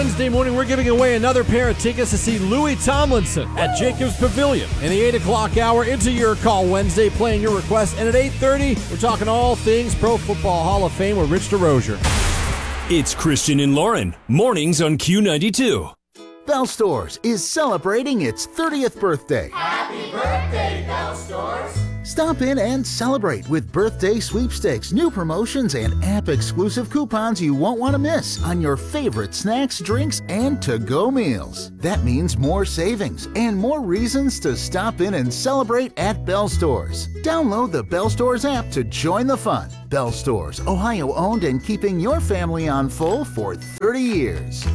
Wednesday morning, we're giving away another pair of tickets to see Louis Tomlinson at Jacobs Pavilion in the 8 o'clock hour into Your Call Wednesday, playing your request. And at 8:30, we're talking all things Pro Football Hall of Fame with Rich DeRozier. It's Christian and Lauren, mornings on Q92. Bell Stores is celebrating its 30th birthday. Happy birthday, Bell Stores! Stop in and celebrate with birthday sweepstakes, new promotions, and app-exclusive coupons you won't want to miss on your favorite snacks, drinks, and to-go meals. That means more savings and more reasons to stop in and celebrate at Bell Stores. Download the Bell Stores app to join the fun. Bell Stores, Ohio-owned and keeping your family on full for 30 years.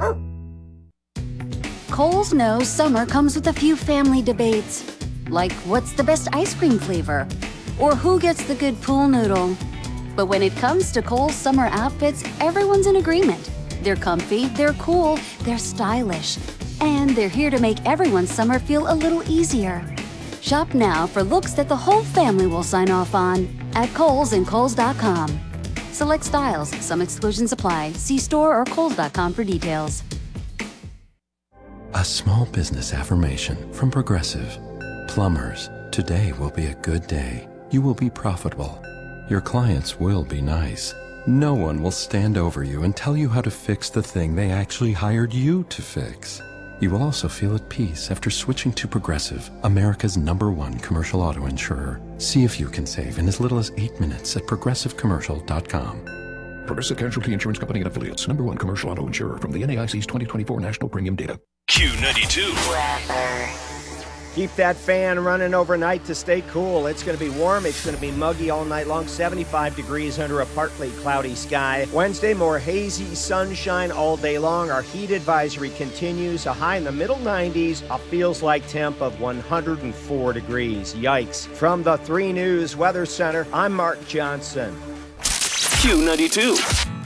Kohl's knows summer comes with a few family debates, like what's the best ice cream flavor, or who gets the good pool noodle. But when it comes to Kohl's summer outfits, everyone's in agreement. They're comfy, they're cool, they're stylish, and they're here to make everyone's summer feel a little easier. Shop now for looks that the whole family will sign off on at Kohl's and Kohls.com. Select styles, some exclusions apply. See store or Kohls.com for details. A small business affirmation from Progressive. Plumbers, today will be a good day. You will be profitable. Your clients will be nice. No one will stand over you and tell you how to fix the thing they actually hired you to fix. You will also feel at peace after switching to Progressive, America's #1 commercial auto insurer. See if you can save in as little as 8 minutes at progressivecommercial.com. Progressive Casualty Insurance Company and Affiliates. #1 commercial auto insurer from the NAIC's 2024 National Premium Data. Q92. Keep that fan running overnight to stay cool. It's going to be warm. It's going to be muggy all night long. 75 degrees under a partly cloudy sky. Wednesday, more hazy sunshine all day long. Our heat advisory continues. A high in the middle 90s. A feels-like temp of 104 degrees. Yikes. From the 3 News Weather Center, I'm Mark Johnson. Q92.